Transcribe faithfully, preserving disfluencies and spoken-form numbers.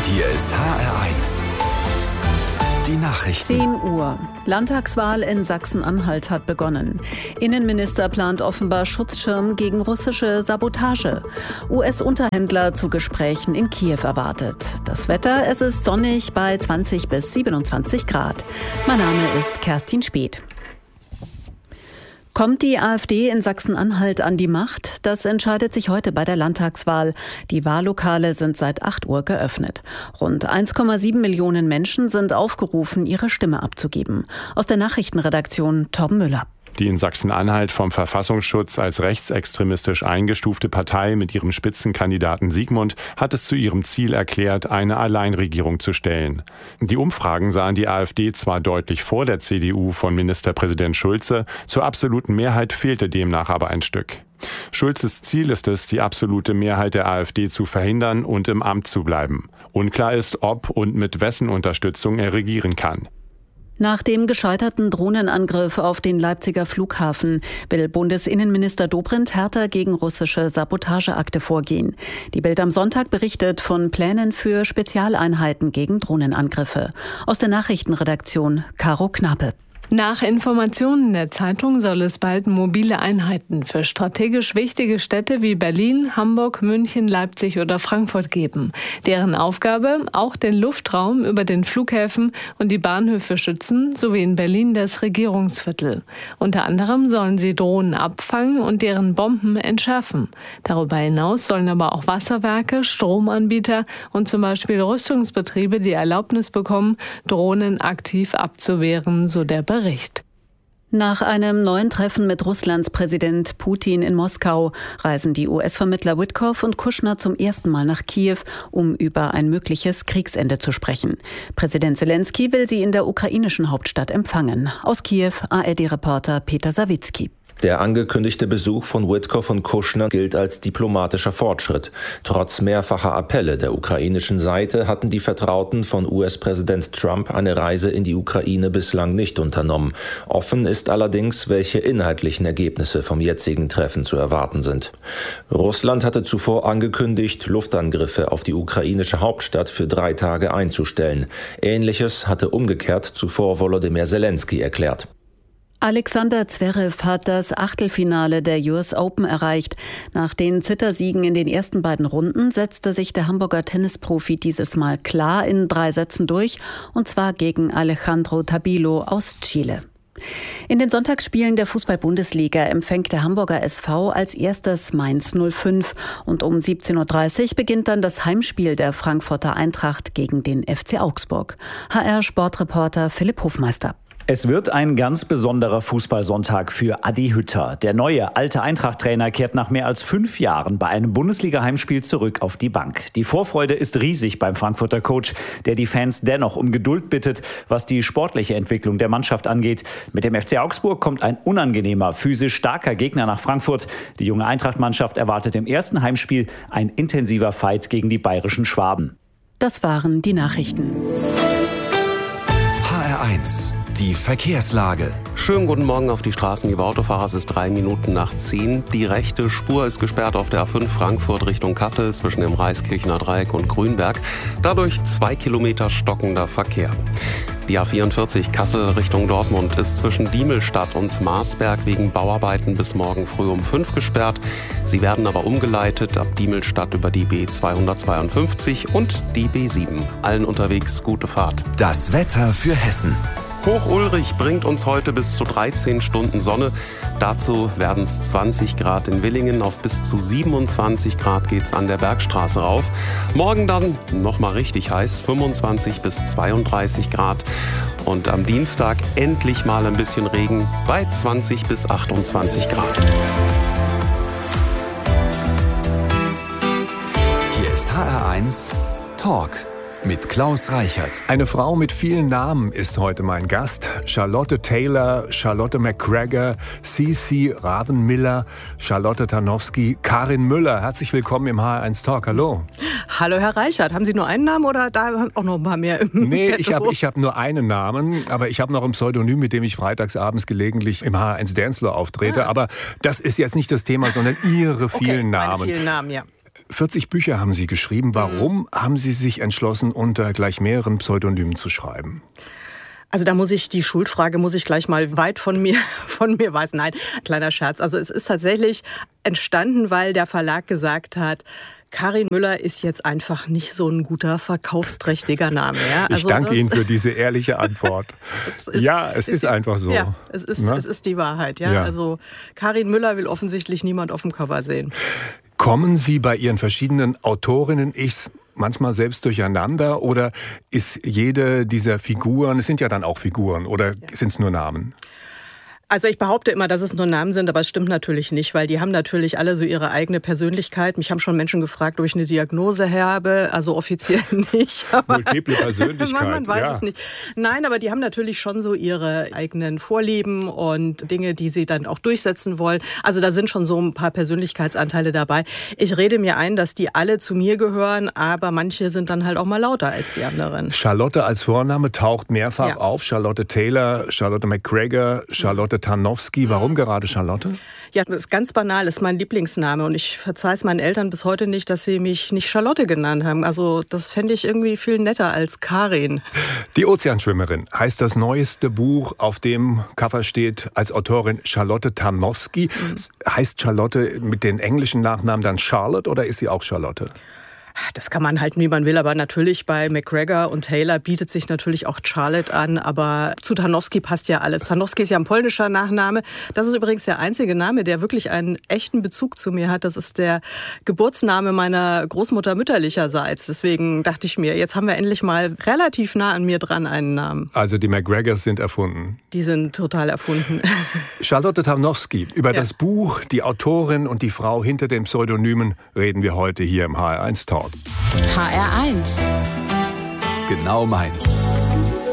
Hier ist H R eins. Die Nachrichten. zehn Uhr. Landtagswahl in Sachsen-Anhalt hat begonnen. Innenminister plant offenbar Schutzschirm gegen russische Sabotage. U S-Unterhändler zu Gesprächen in Kiew erwartet. Das Wetter, es ist sonnig bei zwanzig bis siebenundzwanzig Grad. Mein Name ist Kerstin Speth. Kommt die AfD in Sachsen-Anhalt an die Macht? Das entscheidet sich heute bei der Landtagswahl. Die Wahllokale sind seit acht Uhr geöffnet. Rund eins Komma sieben Millionen Menschen sind aufgerufen, ihre Stimme abzugeben. Aus der Nachrichtenredaktion Torben Müller. Die in Sachsen-Anhalt vom Verfassungsschutz als rechtsextremistisch eingestufte Partei mit ihrem Spitzenkandidaten Sigmund hat es zu ihrem Ziel erklärt, eine Alleinregierung zu stellen. Die Umfragen sahen die AfD zwar deutlich vor der C D U von Ministerpräsident Schulze, zur absoluten Mehrheit fehlte demnach aber ein Stück. Schulzes Ziel ist es, die absolute Mehrheit der AfD zu verhindern und im Amt zu bleiben. Unklar ist, ob und mit wessen Unterstützung er regieren kann. Nach dem gescheiterten Drohnenangriff auf den Leipziger Flughafen will Bundesinnenminister Dobrindt härter gegen russische Sabotageakte vorgehen. Die Bild am Sonntag berichtet von Plänen für Spezialeinheiten gegen Drohnenangriffe. Aus der Nachrichtenredaktion Caro Knappe. Nach Informationen der Zeitung soll es bald mobile Einheiten für strategisch wichtige Städte wie Berlin, Hamburg, München, Leipzig oder Frankfurt geben. Deren Aufgabe, auch den Luftraum über den Flughäfen und die Bahnhöfe schützen, sowie in Berlin das Regierungsviertel. Unter anderem sollen sie Drohnen abfangen und deren Bomben entschärfen. Darüber hinaus sollen aber auch Wasserwerke, Stromanbieter und zum Beispiel Rüstungsbetriebe die Erlaubnis bekommen, Drohnen aktiv abzuwehren, so der Bericht. Bericht. Nach einem neuen Treffen mit Russlands Präsident Putin in Moskau reisen die U S-Vermittler Witkoff und Kushner zum ersten Mal nach Kiew, um über ein mögliches Kriegsende zu sprechen. Präsident Zelensky will sie in der ukrainischen Hauptstadt empfangen. Aus Kiew A R D-Reporter Peter Sawicki. Der angekündigte Besuch von Witkoff und Kushner gilt als diplomatischer Fortschritt. Trotz mehrfacher Appelle der ukrainischen Seite hatten die Vertrauten von U S-Präsident Trump eine Reise in die Ukraine bislang nicht unternommen. Offen ist allerdings, welche inhaltlichen Ergebnisse vom jetzigen Treffen zu erwarten sind. Russland hatte zuvor angekündigt, Luftangriffe auf die ukrainische Hauptstadt für drei Tage einzustellen. Ähnliches hatte umgekehrt zuvor Volodymyr Zelensky erklärt. Alexander Zverev hat das Achtelfinale der U S Open erreicht. Nach den Zittersiegen in den ersten beiden Runden setzte sich der Hamburger Tennisprofi dieses Mal klar in drei Sätzen durch, und zwar gegen Alejandro Tabilo aus Chile. In den Sonntagsspielen der Fußball-Bundesliga empfängt der Hamburger S V als erstes Mainz null fünf. Und um siebzehn Uhr dreißig beginnt dann das Heimspiel der Frankfurter Eintracht gegen den F C Augsburg. H R-Sportreporter Philipp Hofmeister. Es wird ein ganz besonderer Fußballsonntag für Adi Hütter. Der neue alte Eintracht-Trainer kehrt nach mehr als fünf Jahren bei einem Bundesliga-Heimspiel zurück auf die Bank. Die Vorfreude ist riesig beim Frankfurter Coach, der die Fans dennoch um Geduld bittet, was die sportliche Entwicklung der Mannschaft angeht. Mit dem F C Augsburg kommt ein unangenehmer, physisch starker Gegner nach Frankfurt. Die junge Eintracht-Mannschaft erwartet im ersten Heimspiel ein intensiver Fight gegen die bayerischen Schwaben. Das waren die Nachrichten. H R eins. Die Verkehrslage. Schönen guten Morgen auf die Straßen, liebe Autofahrer. Es ist drei Minuten nach zehn. Die rechte Spur ist gesperrt auf der A fünf Frankfurt Richtung Kassel zwischen dem Reiskirchener Dreieck und Grünberg. Dadurch zwei Kilometer stockender Verkehr. Die A vierundvierzig Kassel Richtung Dortmund ist zwischen Diemelstadt und Marsberg wegen Bauarbeiten bis morgen früh um fünf gesperrt. Sie werden aber umgeleitet ab Diemelstadt über die B zweihundertzweiundfünfzig und die B sieben. Allen unterwegs gute Fahrt. Das Wetter für Hessen. Hoch-Ulrich bringt uns heute bis zu dreizehn Stunden Sonne. Dazu werden es zwanzig Grad in Willingen. Auf bis zu siebenundzwanzig Grad geht's an der Bergstraße rauf. Morgen dann nochmal richtig heiß, fünfundzwanzig bis zweiunddreißig Grad. Und am Dienstag endlich mal ein bisschen Regen bei zwanzig bis achtundzwanzig Grad. Hier ist H R eins Talk mit Klaus Reichert. Eine Frau mit vielen Namen ist heute mein Gast. Charlotte Taylor, Charlotte McGregor, Cici Ravenmiller, Charlotte Tarnowski, Karin Müller. Herzlich willkommen im H R eins Talk. Hallo. Hallo Herr Reichert. Haben Sie nur einen Namen oder da auch noch ein paar mehr? Im nee, Petto? ich habe ich hab nur einen Namen, aber ich habe noch ein Pseudonym, mit dem ich freitagsabends gelegentlich im H R eins Dancefloor auftrete. Ah. Aber das ist jetzt nicht das Thema, sondern Ihre vielen okay, Namen. Meine vielen Namen, ja. vierzig Bücher haben Sie geschrieben. Warum haben Sie sich entschlossen, unter gleich mehreren Pseudonymen zu schreiben? Also da muss ich, die Schuldfrage muss ich gleich mal weit von mir, von mir weisen. Nein, kleiner Scherz. Also es ist tatsächlich entstanden, weil der Verlag gesagt hat, Karin Müller ist jetzt einfach nicht so ein guter, verkaufsträchtiger Name. Ja? Also ich danke Ihnen für diese ehrliche Antwort. ist, ja, es ist, ist einfach so. Ja, es ist, ne? es ist die Wahrheit. Ja? Ja. Also Karin Müller will offensichtlich niemand auf dem Cover sehen. Kommen Sie bei Ihren verschiedenen Autorinnen-Ichs manchmal selbst durcheinander oder ist jede dieser Figuren, es sind ja dann auch Figuren oder ja. sind es nur Namen? Also ich behaupte immer, dass es nur Namen sind, aber es stimmt natürlich nicht, weil die haben natürlich alle so ihre eigene Persönlichkeit. Mich haben schon Menschen gefragt, ob ich eine Diagnose habe, also offiziell nicht. Aber multiple Persönlichkeit, man, man weiß ja. es nicht. Nein, aber die haben natürlich schon so ihre eigenen Vorlieben und Dinge, die sie dann auch durchsetzen wollen. Also da sind schon so ein paar Persönlichkeitsanteile dabei. Ich rede mir ein, dass die alle zu mir gehören, aber manche sind dann halt auch mal lauter als die anderen. Charlotte als Vorname taucht mehrfach ja. auf. Charlotte Taylor, Charlotte McGregor, Charlotte Tarnowski. Warum gerade Charlotte? Ja, das ist ganz banal, das ist mein Lieblingsname und ich verzeihe es meinen Eltern bis heute nicht, dass sie mich nicht Charlotte genannt haben. Also das fände ich irgendwie viel netter als Karin. Die Ozeanschwimmerin heißt das neueste Buch, auf dem Cover steht als Autorin Charlotte Tarnowski. Mhm. Heißt Charlotte mit den englischen Nachnamen dann Charlotte oder ist sie auch Charlotte? Das kann man halten, wie man will, aber natürlich bei McGregor und Taylor bietet sich natürlich auch Charlotte an, aber zu Tarnowski passt ja alles. Tarnowski ist ja ein polnischer Nachname. Das ist übrigens der einzige Name, der wirklich einen echten Bezug zu mir hat. Das ist der Geburtsname meiner Großmutter mütterlicherseits. Deswegen dachte ich mir, jetzt haben wir endlich mal relativ nah an mir dran einen Namen. Also die McGregors sind erfunden? Die sind total erfunden. Charlotte Tarnowski, über ja. das Buch, die Autorin und die Frau hinter den Pseudonymen reden wir heute hier im H R eins Talk. H R eins. Genau meins.